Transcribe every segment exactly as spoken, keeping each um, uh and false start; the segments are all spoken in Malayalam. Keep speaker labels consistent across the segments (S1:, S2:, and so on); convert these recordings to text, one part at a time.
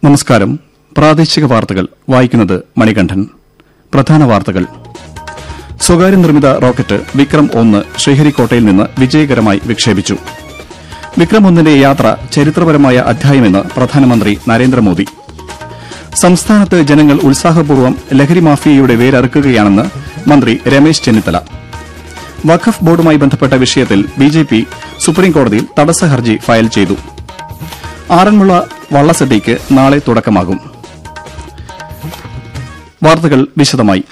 S1: നമസ്കാരം. പ്രാദേശിക വാർത്തകൾ വായിക്കുന്നത് മണികണ്ഠൻ. പ്രധാന വാർത്തകൾ. സ്വകാര്യ നിർമ്മിത റോക്കറ്റ് വിക്രം ഒന്ന് ശ്രീഹരിക്കോട്ടയിൽ നിന്ന് വിജയകരമായി വിക്ഷേപിച്ചു. വിക്രം ഒന്നിന്റെ യാത്ര ചരിത്രപരമായ അധ്യായമെന്ന് പ്രധാനമന്ത്രി നരേന്ദ്രമോദി. സംസ്ഥാനത്ത് ജനങ്ങൾ ഉത്സാഹപൂർവ്വം ലഹരി മാഫിയയുടെ വേരറുക്കുകയാണെന്ന് മന്ത്രി രമേശ് ചെന്നിത്തല. വഖഫ് ബോർഡുമായി ബന്ധപ്പെട്ട വിഷയത്തിൽ ബിജെപി സുപ്രീംകോടതിയിൽ തടസ്സ ഹർജി ഫയൽ ചെയ്തു. ആറന്മുള വള്ളസദ്യയ്ക്ക് നാളെ തുടക്കമാകും. വാർത്തകൾ വിശദമായി.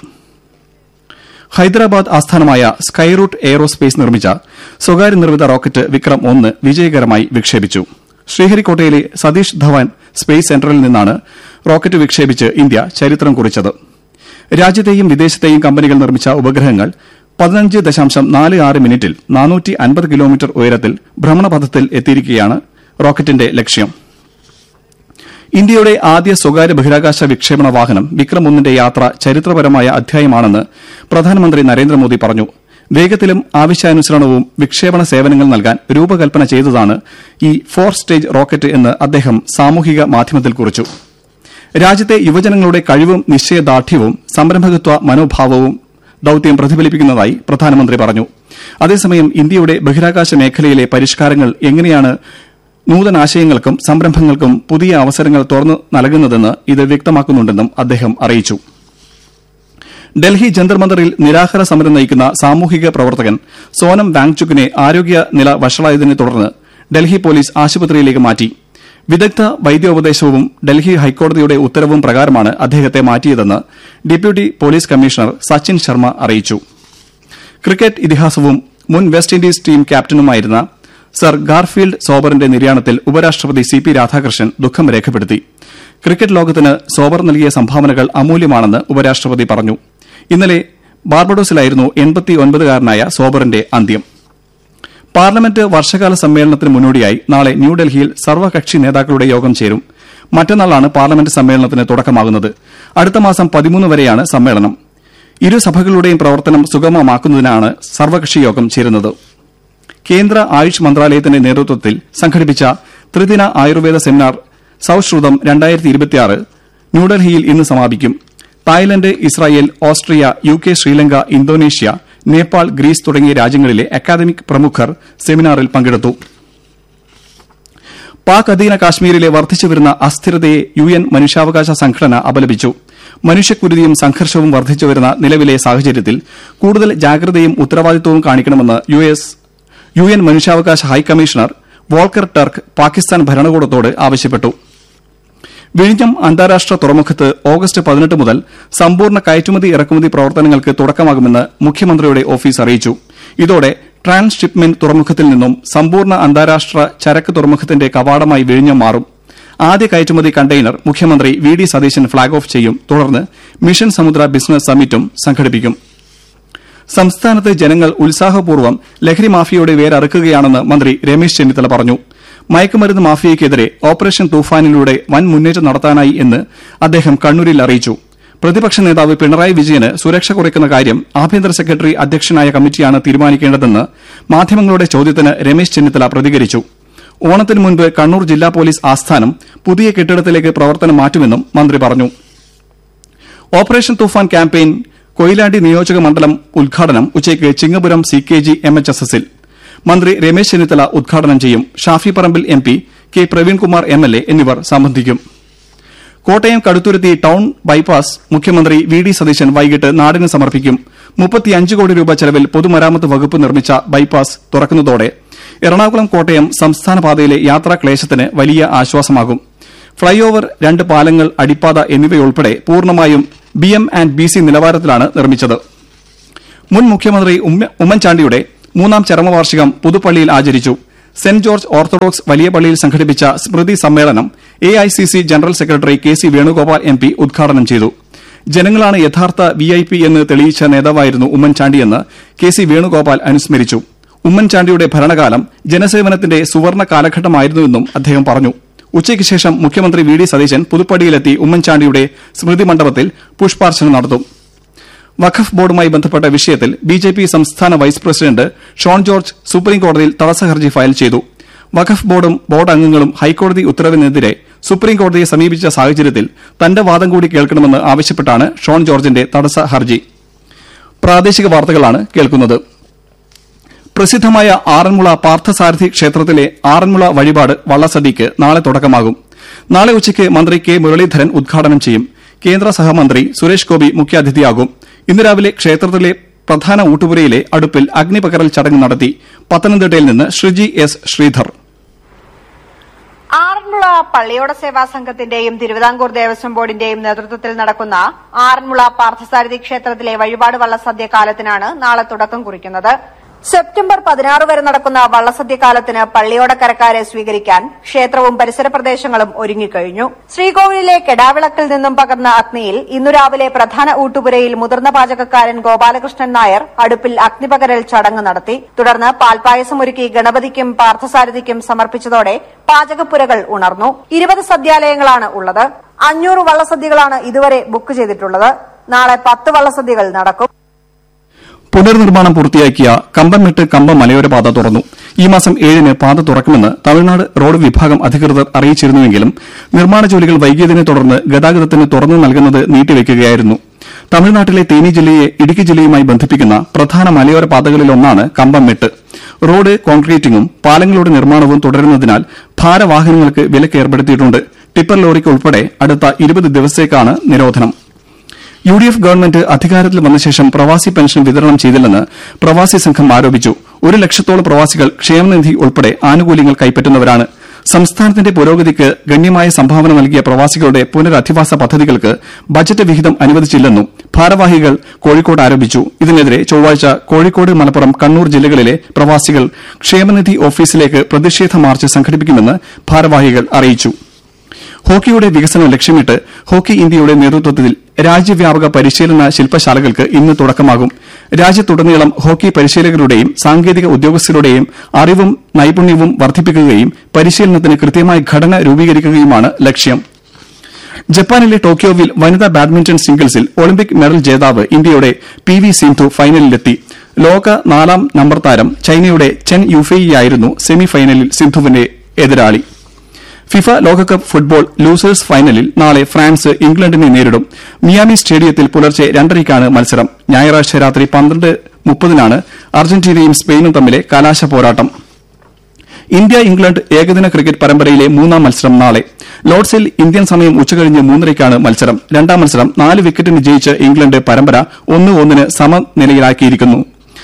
S1: ഹൈദരാബാദ് ആസ്ഥാനമായ സ്കൈറൂട്ട് എയ്റോസ്പേസ് നിർമ്മിച്ച സ്വകാര്യ നിർമ്മിത റോക്കറ്റ് വിക്രം ഒന്ന് വിജയകരമായി വിക്ഷേപിച്ചു. ശ്രീഹരിക്കോട്ടയിലെ സതീഷ് ധവാൻ സ്പേസ് സെന്ററിൽ നിന്നാണ് റോക്കറ്റ് വിക്ഷേപിച്ച് ഇന്ത്യ ചരിത്രം കുറിച്ചത്. രാജ്യത്തെയും വിദേശത്തെയും കമ്പനികൾ നിർമ്മിച്ച ഉപഗ്രഹങ്ങൾ പതിനഞ്ച് ദശാംശം നാല് ആറ് മിനിറ്റിൽ നാനൂറ്റി അൻപത് കിലോമീറ്റർ ഉയരത്തിൽ ഭ്രമണപഥത്തിൽ എത്തിയിരിക്കുകയാണ് റോക്കറ്റിന്റെ ലക്ഷ്യം. ഇന്ത്യയുടെ ആദ്യ സ്വകാര്യ ബഹിരാകാശ വിക്ഷേപണ വാഹനം വിക്രം ഒന്നിന്റെ യാത്ര ചരിത്രപരമായ അധ്യായമാണെന്ന് പ്രധാനമന്ത്രി നരേന്ദ്രമോദി പറഞ്ഞു. വേഗത്തിലും ആവശ്യാനുസരണവും വിക്ഷേപണ സേവനങ്ങൾ നൽകാൻ രൂപകൽപ്പന ചെയ്തതാണ് ഈ ഫോർ സ്റ്റേജ് റോക്കറ്റ് എന്ന് അദ്ദേഹം സാമൂഹിക മാധ്യമത്തിൽ കുറിച്ചു. രാജ്യത്തെ യുവജനങ്ങളുടെ കഴിവും നിശ്ചയദാർഢ്യവും സംരംഭകത്വ മനോഭാവവും ദൌത്യം പ്രതിഫലിപ്പിക്കുന്നതായി പ്രധാനമന്ത്രി പറഞ്ഞു. അതേസമയം ഇന്ത്യയുടെ ബഹിരാകാശ മേഖലയിലെ പരിഷ്കാരങ്ങൾ എങ്ങനെയാണ് നൂതനാശയങ്ങൾക്കും സംരംഭങ്ങൾക്കും പുതിയ അവസരങ്ങൾ തുറന്നു നൽകുന്നതെന്ന് ഇത് വ്യക്തമാക്കുന്നുണ്ടെന്നും അദ്ദേഹം അറിയിച്ചു. ഡൽഹി ജന്തർ മന്ദറിൽ നിരാഹാര സമരം നയിക്കുന്ന സാമൂഹിക പ്രവർത്തകൻ സോനം വാങ്ചുക്കിനെ ആരോഗ്യനില വഷളായതിനെ തുടർന്ന് ഡൽഹി പോലീസ് ആശുപത്രിയിലേക്ക് മാറ്റി. വിദഗ്ധ വൈദ്യോപദേശവും ഡൽഹി ഹൈക്കോടതിയുടെ ഉത്തരവും പ്രകാരമാണ് അദ്ദേഹത്തെ മാറ്റിയതെന്ന് deputy police commissioner Sachin Sharma അറിയിച്ചു. ക്രിക്കറ്റ് ഇതിഹാസവും മുൻ west Indies team ക്യാപ്റ്റനുമായിരുന്ന sir Garfield സോബറിന്റെ നിര്യാണത്തിൽ ഉപരാഷ്ട്രപതി സി പി രാധാകൃഷ്ണൻ ദുഃഖം രേഖപ്പെടുത്തി. ക്രിക്കറ്റ് ലോകത്തിന് സോബർ നൽകിയ സംഭാവനകൾ അമൂല്യമാണെന്ന് ഉപരാഷ്ട്രപതി പറഞ്ഞു. ഇന്നലെ ബാർബഡോസിലായിരുന്നു എൺപത്തിയൊൻപതുകാരനായ സോബറിന്റെ അന്ത്യം. പാർലമെന്റ് വർഷകാല സമ്മേളനത്തിന് മുന്നോടിയായി നാളെ ന്യൂഡൽഹിയിൽ സർവകക്ഷി നേതാക്കളുടെ യോഗം ചേരും. മറ്റന്നാളാണ് പാർലമെന്റ് സമ്മേളനത്തിന് തുടക്കമാകുന്നത്. അടുത്ത മാസം പതിമൂന്ന് വരെയാണ് സമ്മേളനം. ഇരുസഭകളുടെയും പ്രവർത്തനം സുഗമമാക്കുന്നതിനാണ് സർവകക്ഷി യോഗം ചേരുന്നത്. കേന്ദ്ര ആയുഷ് മന്ത്രാലയത്തിന്റെ നേതൃത്വത്തിൽ സംഘടിപ്പിച്ച ത്രിദിന ആയുർവേദ സെമിനാർ സൌശ്രുതം രണ്ടായിരത്തി ഇരുപത്തിയാറ് ന്യൂഡൽഹിയിൽ ഇന്ന് സമാപിക്കും. Thailand, Israel, Austria, U K, Sri Lanka, Indonesia, Nepal, Greece തുടങ്ങിയ രാജ്യങ്ങളിലെ അക്കാദമിക് പ്രമുഖർ സെമിനാറിൽ പങ്കെടുത്തു. പാക് അധീന കാശ്മീരിലെ വർദ്ധിച്ചുവരുന്ന അസ്ഥിരതയെ യു എൻ മനുഷ്യാവകാശ സംഘടന അപലപിച്ചു. മനുഷ്യക്കുരുതിയും സംഘർഷവും വർദ്ധിച്ചുവരുന്ന നിലവിലെ സാഹചര്യത്തിൽ കൂടുതൽ ജാഗ്രതയും ഉത്തരവാദിത്വവും കാണിക്കണമെന്ന് യു എൻ മനുഷ്യാവകാശ ഹൈക്കമ്മീഷണർ വോൾക്കർ ടർക്ക് പാകിസ്ഥാൻ ഭരണകൂടത്തോട് ആവശ്യപ്പെട്ടു. വിഴിഞ്ഞം അന്താരാഷ്ട്ര തുറമുഖത്ത് ഓഗസ്റ്റ് പതിനെട്ട് മുതൽ സമ്പൂർണ്ണ കയറ്റുമതി ഇറക്കുമതി പ്രവർത്തനങ്ങൾക്ക് തുടക്കമാകുമെന്ന് മുഖ്യമന്ത്രിയുടെ ഓഫീസ് അറിയിച്ചു. ഇതോടെ ട്രാൻസ്ഷിപ്മെന്റ് തുറമുഖത്തിൽ നിന്നും സമ്പൂർണ്ണ അന്താരാഷ്ട്ര ചരക്ക് തുറമുഖത്തിന്റെ കവാടമായി വിഴിഞ്ഞം മാറും. ആദ്യ കയറ്റുമതി കണ്ടെയ്നർ മുഖ്യമന്ത്രി V D Satheesan flag off ചെയ്യും. തുടർന്ന് മിഷൻ സമുദ്ര ബിസിനസ് സമ്മിറ്റും സംഘടിപ്പിക്കും. സംസ്ഥാനത്ത് ജനങ്ങൾ ഉത്സാഹപൂർവ്വം ലഹരി മാഫിയയുടെ വേരറുക്കുകയാണെന്ന് മന്ത്രി രമേശ് ചെന്നിത്തല പറഞ്ഞു. മയക്കുമരുന്ന് മാഫിയയ്ക്കെതിരെ ഓപ്പറേഷൻ തൂഫാനിലൂടെ വൻ മുന്നേറ്റം നടത്താനായി എന്ന് അദ്ദേഹം കണ്ണൂരിൽ അറിയിച്ചു. പ്രതിപക്ഷ നേതാവ് പിണറായി വിജയന് സുരക്ഷ കുറയ്ക്കുന്ന കാര്യം ആഭ്യന്തര സെക്രട്ടറി അധ്യക്ഷനായ കമ്മിറ്റിയാണ് തീരുമാനിക്കേണ്ടതെന്ന് മാധ്യമങ്ങളുടെ ചോദ്യത്തിന് രമേശ് ചെന്നിത്തല പ്രതികരിച്ചു. ഓണത്തിന് മുൻപ് കണ്ണൂർ ജില്ലാ പോലീസ് ആസ്ഥാനം പുതിയ കെട്ടിടത്തിലേക്ക് പ്രവർത്തനം മാറ്റുമെന്നും മന്ത്രി പറഞ്ഞു. ഓപ്പറേഷൻ തൂഫാൻ ക്യാമ്പയിൻ കൊയിലാണ്ടി നിയോജക മണ്ഡലം ഉദ്ഘാടനം ഉച്ചയ്ക്ക് Chingapuram C K G M H S എസിൽ മന്ത്രി രമേശ് ചെന്നിത്തല ഉദ്ഘാടനം ചെയ്യും. Shafi Parambil M P, K Praveenkumar M L A എന്നിവർ സംബന്ധിക്കും. കോട്ടയം കടുത്തുരുത്തി ടൌൺ ബൈപ്പാസ് മുഖ്യമന്ത്രി വി ഡി സതീശൻ വൈകിട്ട് നാടിന് സമർപ്പിക്കും. മുപ്പത്തിയഞ്ച് കോടി രൂപ ചെലവിൽ പൊതുമരാമത്ത് വകുപ്പ് നിർമ്മിച്ച ബൈപ്പാസ് തുറക്കുന്നതോടെ എറണാകുളം കോട്ടയം സംസ്ഥാന പാതയിലെ യാത്രാക്ലേശത്തിന് വലിയ ആശ്വാസമാകും. ഫ്ളൈ ഓവർ, രണ്ട് പാലങ്ങൾ, അടിപ്പാത എന്നിവയുൾപ്പെടെ പൂർണ്ണമായും B M and B C നിലവാരത്തിലാണ് നിർമ്മിച്ചത്. മുൻ മുഖ്യമന്ത്രി ഉമ്മൻചാണ്ടിയുടെ മൂന്നാം ചരമവാർഷികം പുതുപ്പള്ളിയിൽ ആചരിച്ചു. സെന്റ് ജോർജ് ഓർത്തഡോക്സ് വലിയ പള്ളിയിൽ സംഘടിപ്പിച്ച സ്മൃതി സമ്മേളനം A I C C general secretary K C Venugopal M P ഉദ്ഘാടനം ചെയ്തു. ജനങ്ങളാണ് യഥാർത്ഥ വി ഐ പി എന്ന് തെളിയിച്ച നേതാവായിരുന്നു ഉമ്മൻചാണ്ടിയെന്ന് കെ സി വേണുഗോപാൽ അനുസ്മരിച്ചു. ഉമ്മൻചാണ്ടിയുടെ ഭരണകാലം ജനസേവനത്തിന്റെ സുവർണ്ണ കാലഘട്ടമായിരുന്നുവെന്നും അദ്ദേഹം പറഞ്ഞു. ഉച്ചയ്ക്ക് ശേഷം മുഖ്യമന്ത്രി വി ഡി സതീശൻ പുതുപ്പള്ളിയിലെത്തി ഉമ്മൻചാണ്ടിയുടെ സ്മൃതി മണ്ഡപത്തിൽ പുഷ്പാർച്ചന നടത്തും. വഖഫ് ബോർഡുമായി ബന്ധപ്പെട്ട വിഷയത്തിൽ ബിജെപി സംസ്ഥാന വൈസ് പ്രസിഡന്റ് ഷോൺ ജോർജ് സുപ്രീംകോടതിയിൽ തടസ്സ ഹർജി ഫയൽ ചെയ്തു. വഖഫ് ബോർഡും ബോർഡ് അംഗങ്ങളും ഹൈക്കോടതി ഉത്തരവിനെതിരെ സുപ്രീംകോടതിയെ സമീപിച്ച സാഹചര്യത്തിൽ തന്റെ വാദം കൂടി കേൾക്കണമെന്ന് ആവശ്യപ്പെട്ടാണ് ഷോൺ ജോർജിന്റെ തടസ്സ ഹർജി. പ്രാദേശിക വാർത്തകളാണ് കേൾക്കുന്നത്. പ്രസിദ്ധമായ ആറന്മുള പാർത്ഥസാരഥി ക്ഷേത്രത്തിലെ ആറന്മുള വഴിപാട് വള്ളസദ്യയ്ക്ക് നാളെ തുടക്കമാകും. നാളെ ഉച്ചയ്ക്ക് മന്ത്രി കെ മുരളീധരൻ ഉദ്ഘാടനം ചെയ്യും. കേന്ദ്ര സഹമന്ത്രി സുരേഷ് ഗോപി മുഖ്യാതിഥിയാകും. ഇന്ന് രാവിലെ ക്ഷേത്രത്തിലെ പ്രധാന ഊട്ടുപുരയിലെ അടുപ്പിൽ അഗ്നിപകരൽ ചടങ്ങ് നടത്തി. പത്തനംതിട്ടയിൽ നിന്ന് ശ്രീജി എസ് ശ്രീധർ.
S2: ആറന്മുള പള്ളിയോട സേവാ സംഘത്തിന്റെയും തിരുവിതാംകൂർ ദേവസ്വം ബോർഡിന്റെയും നേതൃത്വത്തിൽ നടക്കുന്ന ആറന്മുള പാർത്ഥസാരഥി ക്ഷേത്രത്തിലെ വഴിപാട് വള്ളസദ്യ കാലത്തിനാണ് നാളെ തുടക്കം കുറിക്കുന്നത്. സെപ്റ്റംബർ പതിനാറ് വരെ നടക്കുന്ന വള്ളസദ്യകാലത്തിന് പള്ളിയോടക്കരക്കാരെ സ്വീകരിക്കാൻ ക്ഷേത്രവും പരിസര പ്രദേശങ്ങളും ഒരുങ്ങിക്കഴിഞ്ഞു. ശ്രീകോവിലിലെ കെടാവിളക്കിൽ നിന്നും പകർന്ന അഗ്നിയിൽ ഇന്നു രാവിലെ പ്രധാന ഊട്ടുപുരയിൽ മുതിർന്ന പാചകക്കാരൻ ഗോപാലകൃഷ്ണൻ നായർ അടുപ്പിൽ അഗ്നിപകരൽ ചടങ്ങ് നടത്തി. തുടർന്ന് പാൽപായസം ഒരുക്കി ഗണപതിക്കും പാർത്ഥസാരഥിക്കും സമർപ്പിച്ചതോടെ പാചകപ്പുരകൾ ഉണർന്നു. ഇരുപത് സദ്യാലയങ്ങളാണ് ഉള്ളത്. അഞ്ഞൂറ് വള്ളസദ്യകളാണ് ഇതുവരെ ബുക്ക് ചെയ്തിട്ടുള്ളത്. നാളെ പത്ത് വള്ളസദ്യകൾ നടക്കും.
S1: പുനർനിർമ്മാണം പൂർത്തിയാക്കിയ കമ്പംമെട്ട് കമ്പം മലയോര പാത തുറന്നു. ഈ മാസം ഏഴിന് പാത തുറക്കുമെന്ന് തമിഴ്നാട് റോഡ് വിഭാഗം അധികൃതർ അറിയിച്ചിരുന്നുവെങ്കിലും നിർമ്മാണ ജോലികൾ വൈകിയതിനെ തുടർന്ന് ഗതാഗതത്തിന് തുറന്നു നൽകുന്നത് നീട്ടിവെക്കുകയായിരുന്നു. തമിഴ്നാട്ടിലെ തേനി ജില്ലയെ ഇടുക്കി ജില്ലയുമായി ബന്ധിപ്പിക്കുന്ന പ്രധാന മലയോര പാതകളിലൊന്നാണ് കമ്പംമെട്ട്. റോഡ് കോൺക്രീറ്റിംഗും പാലങ്ങളുടെ നിർമ്മാണവും തുടരുന്നതിനാൽ ഭാരവാഹനങ്ങൾക്ക് വിലക്ക് ഏർപ്പെടുത്തിയിട്ടുണ്ട്. ടിപ്പർ ലോറിക്ക് ഉൾപ്പെടെ അടുത്ത ഇരുപത് ദിവസത്തേക്കാണ് നിരോധനം. യു ഡി എഫ് ഗവൺമെന്റ് അധികാരത്തിൽ വന്ന ശേഷം പ്രവാസി പെൻഷൻ വിതരണം ചെയ്തില്ലെന്ന് പ്രവാസി സംഘം ആരോപിച്ചു. ഒരു ലക്ഷത്തോളം പ്രവാസികൾ ക്ഷേമനിധി ഉൾപ്പെടെ ആനുകൂല്യങ്ങൾ കൈപ്പറ്റുന്നവരാണ്. സംസ്ഥാനത്തിന്റെ പുരോഗതിക്ക് ഗണ്യമായ സംഭാവന നൽകിയ പ്രവാസികളുടെ പുനരധിവാസ പദ്ധതികൾക്ക് ബജറ്റ് വിഹിതം അനുവദിച്ചില്ലെന്നും ഭാരവാഹികൾ കോഴിക്കോട് ആരോപിച്ചു. ഇതിനെതിരെ ചൊവ്വാഴ്ച കോഴിക്കോട്, മലപ്പുറം, കണ്ണൂർ ജില്ലകളിലെ പ്രവാസികൾ ക്ഷേമനിധി ഓഫീസിലേക്ക് പ്രതിഷേധ മാർച്ച് സംഘടിപ്പിക്കുമെന്ന് ഭാരവാഹികൾ അറിയിച്ചു. ഹോക്കിയുടെ വികസനം ലക്ഷ്യമിട്ട് ഹോക്കി ഇന്ത്യയുടെ നേതൃത്വത്തിൽ രാജ്യവ്യാപക പരിശീലന ശില്പശാലകൾക്ക് ഇന്ന് തുടക്കമാകും. രാജ്യത്തുടനീളം ഹോക്കി പരിശീലകരുടെയും സാങ്കേതിക ഉദ്യോഗസ്ഥരുടെയും അറിവും നൈപുണ്യവും വർദ്ധിപ്പിക്കുകയും പരിശീലനത്തിന് കൃത്യമായ ഘടന രൂപീകരിക്കുകയുമാണ് ലക്ഷ്യം. ജപ്പാനിലെ ടോക്കിയോവിൽ വനിതാ ബാഡ്മിന്റൺ സിംഗിൾസിൽ ഒളിമ്പിക് മെഡൽ ജേതാവ് ഇന്ത്യയുടെ പി വി സിന്ധു ഫൈനലിലെത്തി. ലോക നാലാം നമ്പർ താരം ചൈനയുടെ ചെൻ യുഫെയിയായിരുന്നു സെമിഫൈനലിൽ സിന്ധുവിന്റെ എതിരാളി. ഫിഫ ലോകകപ്പ് ഫുട്ബോൾ ലൂസേഴ്സ് ഫൈനലിൽ നാളെ ഫ്രാൻസ് ഇംഗ്ലണ്ടിനെ നേരിടും. മിയാമി സ്റ്റേഡിയത്തിൽ പുലർച്ചെ രണ്ടരയ്ക്കാണ് മത്സരം. ഞായറാഴ്ച രാത്രി പന്ത്രണ്ട് മുപ്പതിനാണ് അർജന്റീനയും സ്പെയിനും തമ്മിലെ കലാശ പോരാട്ടം. ഇന്ത്യ ഇംഗ്ലണ്ട് ഏകദിന ക്രിക്കറ്റ് പരമ്പരയിലെ മൂന്നാം മത്സരം നാളെ ലോർഡ്സിൽ ഇന്ത്യൻ സമയം ഉച്ചകഴിഞ്ഞ് മൂന്നരയ്ക്കാണ് മത്സരം. രണ്ടാം മത്സരം നാല് വിക്കറ്റിന് ജയിച്ച് ഇംഗ്ലണ്ട് പരമ്പര ഒന്ന് ഒന്നിന് സമനിലയിലാക്കിയിരിക്കുന്നു.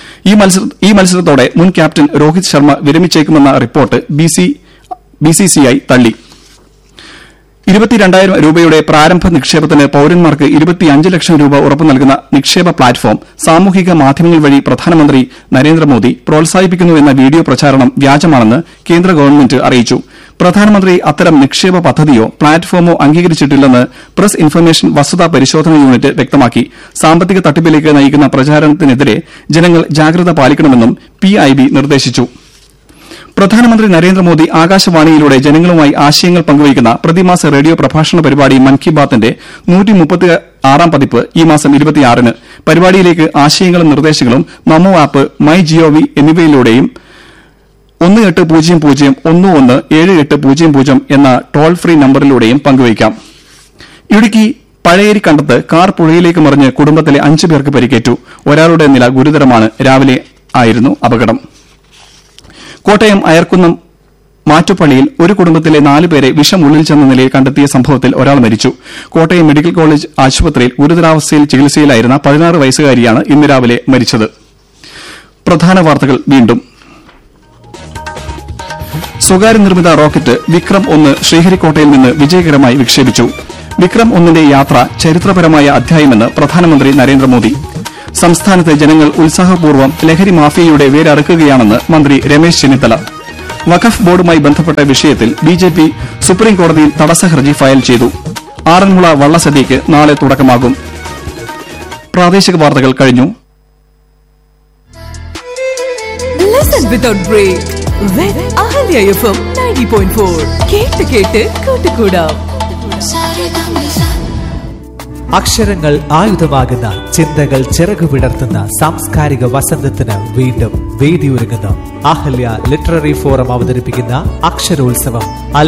S1: ഈ മത്സരത്തോടെ മുൻ captain Rohit Sharma വിരമിച്ചേക്കുമെന്ന report B C C I തള്ളി. ഇരുപത്തിരണ്ടായിരം രൂപയുടെ പ്രാരംഭ നിക്ഷേപത്തിന് പൌരന്മാർക്ക് ഇരുപത്തിയഞ്ച് ലക്ഷം രൂപ ഉറപ്പു നൽകുന്ന നിക്ഷേപ പ്ലാറ്റ്ഫോം സാമൂഹിക മാധ്യമങ്ങൾ വഴി പ്രധാനമന്ത്രി നരേന്ദ്രമോദി പ്രോത്സാഹിപ്പിക്കുന്നുവെന്ന വീഡിയോ പ്രചാരണം വ്യാജമാണെന്ന് കേന്ദ്ര ഗവൺമെന്റ് അറിയിച്ചു. പ്രധാനമന്ത്രി അത്തരം നിക്ഷേപ പദ്ധതിയോ പ്ലാറ്റ്ഫോമോ അംഗീകരിച്ചിട്ടില്ലെന്ന് പ്രസ് ഇൻഫർമേഷൻ വസ്തുതാ പരിശോധന യൂണിറ്റ് വ്യക്തമാക്കി. സാമ്പത്തിക തട്ടിപ്പിലേക്ക് നയിക്കുന്ന പ്രചാരണത്തിനെതിരെ ജനങ്ങൾ ജാഗ്രത പാലിക്കണമെന്നും പി ഐ ബി നിർദ്ദേശിച്ചു. പ്രധാനമന്ത്രി നരേന്ദ്രമോദി ആകാശവാണിയിലൂടെ ജനങ്ങളുമായി ആശയങ്ങൾ പങ്കുവയ്ക്കുന്ന പ്രതിമാസ റേഡിയോ പ്രഭാഷണ പരിപാടി മൻ കി ബാത്തിന്റെ നൂറ്റിമുപ്പത്തിയാറാം പതിപ്പ് ഈ മാസം ഇരുപത്തിയാറിന്. പരിപാടിയിലേക്ക് ആശയങ്ങളും നിർദ്ദേശങ്ങളും നമോ ആപ്പ്, മൈ ജിഒവി എന്നിവയിലൂടെയും ഒന്ന് എട്ട് പൂജ്യം പൂജ്യം ഒന്ന് ഒന്ന് ഏഴ് എട്ട് പൂജ്യം പൂജ്യം എന്ന ടോൾ ഫ്രീ നമ്പറിലൂടെയും പങ്കുവയ്ക്കാം. ഇടുക്കി പഴയേരി കണ്ടത്ത് കാർ പുഴയിലേക്ക് മറിഞ്ഞ് കുടുംബത്തിലെ അഞ്ചു പേർക്ക് പരിക്കേറ്റു. ഒരാളുടെ നില ഗുരുതരമാണ്. രാവിലെ ആയിരുന്നു അപകടം. കോട്ടയം അയർക്കുന്നം മാറ്റുപള്ളിയിൽ ഒരു കുടുംബത്തിലെ നാലുപേരെ വിഷം ഉള്ളിൽ ചെന്ന നിലയിൽ കണ്ടെത്തിയ സംഭവത്തിൽ ഒരാൾ മരിച്ചു. കോട്ടയം മെഡിക്കൽ കോളേജ് ആശുപത്രിയിൽ ഗുരുതരാവസ്ഥയിൽ ചികിത്സയിലായിരുന്ന പതിനാറ് വയസ്സുകാരിയാണ് ഇന്ന് രാവിലെ മരിച്ചത്. പ്രധാന വാർത്തകൾ വീണ്ടും. സ്വകാര്യ നിർമ്മിത റോക്കറ്റ് വിക്രം ഒന്ന് ശ്രീഹരിക്കോട്ടയിൽ നിന്ന് വിജയകരമായി വിക്ഷേപിച്ചു. വിക്രം ഒന്നിന്റെ യാത്ര ചരിത്രപരമായ അധ്യായമെന്ന് പ്രധാനമന്ത്രി നരേന്ദ്രമോദി. സംസ്ഥാനത്തെ ജനങ്ങൾ ഉത്സാഹപൂർവ്വം ലഹരി മാഫിയയുടെ വേരറുക്കുകയാണെന്ന് മന്ത്രി രമേശ് ചെന്നിത്തല. വഖഫ് ബോർഡുമായി ബന്ധപ്പെട്ട വിഷയത്തിൽ ബിജെപി സുപ്രീംകോടതിയിൽ തടസ്സ ഹർജി ഫയൽ ചെയ്തു. ആറന്മുള വള്ളസദ്യയ്ക്ക് നാളെ തുടക്കമാകും. പ്രാദേശിക വാർത്തകൾ കഴിഞ്ഞു.
S3: അക്ഷരങ്ങൾ ആയുധമാകുന്ന ചിന്തകൾ ചിറകുവിടർത്തുന്ന സാംസ്കാരിക വസന്തത്തിന് വീണ്ടും വേദിയൊരുങ്ങുന്നു. അഹല്യ ലിറ്റററി ഫോറം അവതരിപ്പിക്കുന്ന അക്ഷരോത്സവം അലിഫ്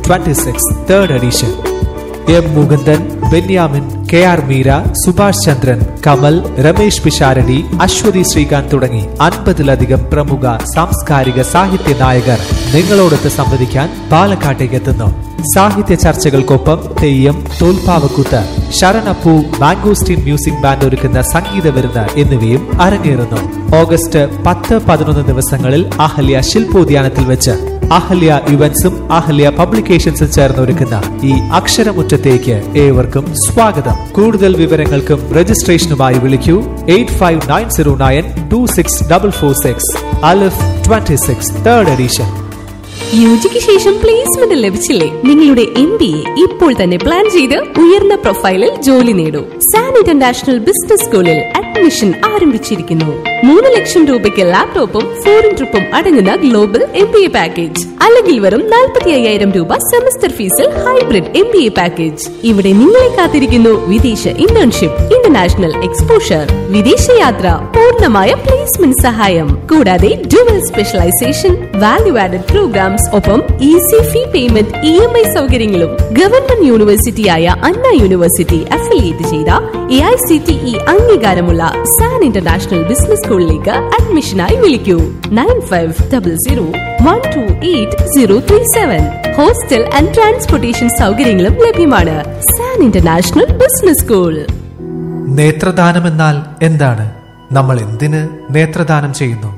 S3: twenty-six third edition. M Mukundan, Benyamin, K R Meera, Subhash ചന്ദ്രൻ, കമൽ, രമേശ് പിഷാരടി, അശ്വതി ശ്രീകാന്ത് തുടങ്ങി അൻപതിലധികം പ്രമുഖ സാംസ്കാരിക സാഹിത്യ നായകർ നിങ്ങളോടൊത്ത് സംവദിക്കാൻ പാലക്കാട്ടേക്ക് എത്തുന്നു. സാഹിത്യ ചർച്ചകൾക്കൊപ്പം തെയ്യം, തോൽപ്പാവക്കൂത്ത്, ശരണപ്പൂ, മാംഗോസ്റ്റീൻ മ്യൂസിക് ബാൻഡ് ഒരുക്കുന്ന സംഗീത വിരുന്ന് എന്നിവയും അരങ്ങേറുന്നു. ഓഗസ്റ്റ് പത്ത് പതിനൊന്ന് ദിവസങ്ങളിൽ അഹല്യ ശില്പോദ്യാനത്തിൽ വെച്ച് അഹല്യ ഇവന്റ്സും അഹല്യ പബ്ലിക്കേഷൻസും ചേർന്ന് ഒരുക്കുന്ന ഈ അക്ഷരമുറ്റത്തേക്ക് ഏവർക്കും സ്വാഗതം. കൂടുതൽ വിവരങ്ങൾക്കും രജിസ്ട്രേഷനുമായി വിളിക്കൂ eight five nine zero nine to six double four six. Alif twenty six third edition.
S4: യുജിക്ക് ശേഷം പ്ലേസ്മെന്റ് ലഭിച്ചില്ലേ? നിങ്ങളുടെ എം ബി എ ഇപ്പോൾ തന്നെ പ്ലാൻ ചെയ്ത് ഉയർന്ന പ്രൊഫൈലിൽ ജോലി നേടൂ. സാൻ ഇന്റർനാഷണൽ ബിസിനസ് സ്കൂളിൽ അഡ്മിഷൻ ആരംഭിച്ചിരിക്കുന്നു. മൂന്ന് ലക്ഷം രൂപയ്ക്ക് ലാപ്ടോപ്പും ഫോറിൻ ട്രിപ്പും അടങ്ങുന്ന global M B A package, അല്ലെങ്കിൽ വെറും നാൽപ്പത്തി അയ്യായിരം രൂപ സെമസ്റ്റർ ഫീസിൽ hybrid M B A package. ഇവിടെ നിങ്ങളെ കാത്തിരിക്കുന്നു വിദേശ ഇന്റേൺഷിപ്പ്, ഇന്റർനാഷണൽ എക്സ്പോഷർ, വിദേശയാത്ര, പൂർണ്ണമായ പ്ലേസ്മെന്റ് സഹായം, കൂടാതെ dual specialisation, value added programmes, ഒപ്പം easy fee payment, E M I സൗകര്യങ്ങളും. ഗവൺമെന്റ് യൂണിവേഴ്സിറ്റിയായ അണ്ണ യൂണിവേഴ്സിറ്റി അഫിലിയേറ്റ് ചെയ്ത A I C T E അംഗീകാരമുള്ള സാൻ ഇന്റർനാഷണൽ ബിസിനസ് സ്കൂളിലേക്ക് അഡ്മിഷനായി വിളിക്കൂ nine five double zero one two eight zero three seven. Hostel and transportation സൗകര്യങ്ങളും ലഭ്യമാണ്. San international business school.
S3: നേത്രദാനം എന്നാൽ എന്താണ്? നമ്മൾ എന്തിന് നേത്രദാനം ചെയ്യുന്നു?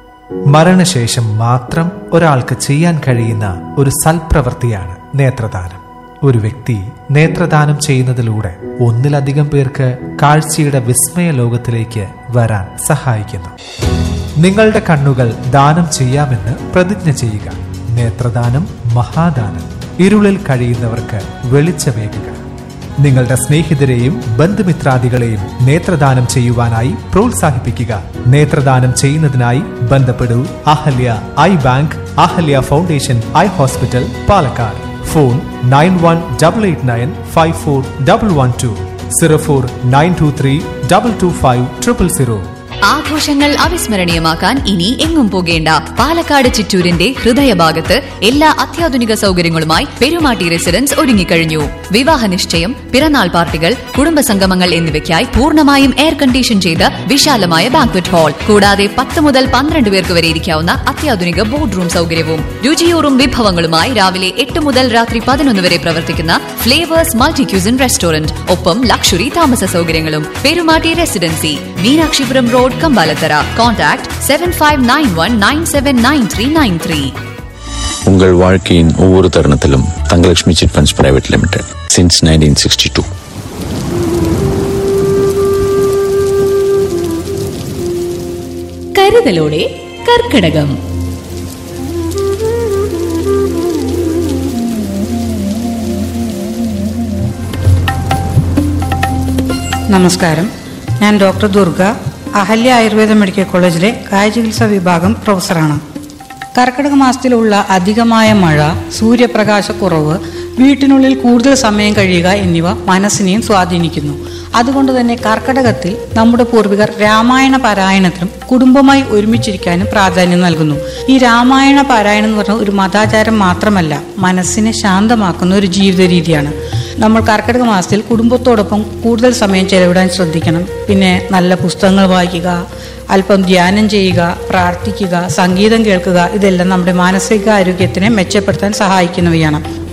S3: മരണശേഷം മാത്രം ഒരാൾക്ക് ചെയ്യാൻ കഴിയുന്ന ഒരു സൽപ്രവൃത്തിയാണ് നേത്രദാനം. ഒരു വ്യക്തി നേത്രദാനം ചെയ്യുന്നതിലൂടെ ഒന്നിലധികം പേർക്ക് കാഴ്ചയുടെ വിസ്മയ ലോകത്തിലേക്ക് വരാൻ സഹായിക്കുന്നു. നിങ്ങളുടെ കണ്ണുകൾ ദാനം ചെയ്യാമെന്ന് പ്രതിജ്ഞ ചെയ്യുക. നേത്രദാനം മഹാദാനം. ഇരുളിൽ കഴിയുന്നവർക്ക് വെളിച്ചമേകുക. നിങ്ങളുടെ സ്നേഹിതരെയും ബന്ധുമിത്രാദികളെയും നേത്രദാനം ചെയ്യുവാനായി പ്രോത്സാഹിപ്പിക്കുക. നേത്രദാനം ചെയ്യുന്നതിനായി ബന്ധപ്പെടൂ Ahalya I bank, Ahalya foundation eye hospital, Palakkad. Phone nine one double eight nine five four double one two, zero four nine to three double two five triple zero.
S5: ആഘോഷങ്ങൾ അവിസ്മരണീയമാക്കാൻ ഇനി എങ്ങും പോകേണ്ട. പാലക്കാട് ചിറ്റൂരിന്റെ ഹൃദയഭാഗത്ത് എല്ലാ അത്യാധുനിക സൗകര്യങ്ങളുമായി പെരുമാട്ടി റെസിഡൻസ് ഒരുങ്ങിക്കഴിഞ്ഞു. വിവാഹ നിശ്ചയം, പിറന്നാൾ പാർട്ടികൾ, കുടുംബസംഗമങ്ങൾ എന്നിവയ്ക്കായി പൂർണ്ണമായും എയർ കണ്ടീഷൻ ചെയ്ത വിശാലമായ ബാങ്ക്വറ്റ് ഹാൾ, കൂടാതെ പത്ത് മുതൽ പന്ത്രണ്ട് പേർക്ക് വരെ ഇരിക്കാവുന്ന അത്യാധുനിക ബോർഡ് റൂം സൗകര്യവും. രുചിയൂറും വിഭവങ്ങളുമായി രാവിലെ എട്ട് മുതൽ രാത്രി പതിനൊന്ന് വരെ പ്രവർത്തിക്കുന്ന ഫ്ലേവേഴ്സ് മൾട്ടി ക്യൂസിൻ റെസ്റ്റോറന്റ്, ഒപ്പം ലക്ഷറി താമസ സൗകര്യങ്ങളും. Perumatty residency, Meenakshipuram road, Kambalathara. Contact seven five nine one nine seven nine three nine three.
S6: உங்கள் வாழ்க்கையின் ஒவ்வொரு தருணத்திலும் Thangalakshmi chit funds private limited since nineteen sixty two.
S4: കരുതലോടെ കർക്കിടകം.
S7: നമസ്കാരം, ഞാൻ ഡോക്ടർ ദുർഗ, അഹല്യ ആയുർവേദ മെഡിക്കൽ കോളേജിലെ കായചികിത്സാ വിഭാഗം പ്രൊഫസറാണ്. കർക്കിടക മാസത്തിലുള്ള അധികമായ മഴ, സൂര്യപ്രകാശക്കുറവ്, വീട്ടിനുള്ളിൽ കൂടുതൽ സമയം കഴിയുക എന്നിവ മനസ്സിനെയും സ്വാധീനിക്കുന്നു. അതുകൊണ്ട് തന്നെ കർക്കിടകത്തിൽ നമ്മുടെ പൂർവികർ രാമായണ പാരായണത്തിനും കുടുംബമായി ഒരുമിച്ചിരിക്കാനും പ്രാധാന്യം നൽകുന്നു. ഈ രാമായണ പാരായണം എന്ന് പറഞ്ഞാൽ ഒരു മതാചാരം മാത്രമല്ല, മനസ്സിനെ ശാന്തമാക്കുന്ന ഒരു ജീവിത രീതിയാണ്. നമ്മൾ കർക്കിടക മാസത്തിൽ കുടുംബത്തോടൊപ്പം കൂടുതൽ സമയം ചെലവിടാൻ ശ്രദ്ധിക്കണം. പിന്നെ നല്ല പുസ്തകങ്ങൾ വായിക്കുക, അല്പം ധ്യാനം ചെയ്യുക, പ്രാർത്ഥിക്കുക, സംഗീതം കേൾക്കുക, ഇതെല്ലാം നമ്മുടെ മാനസിക ആരോഗ്യത്തിനെ മെച്ചപ്പെടുത്താൻ സഹായിക്കുന്നവയാണ്.